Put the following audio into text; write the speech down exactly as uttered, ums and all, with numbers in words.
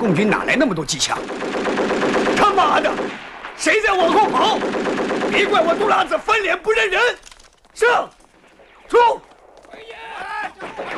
共军哪来那么多机枪？他妈的，谁在往后跑？别怪我杜拉子翻脸不认人！上！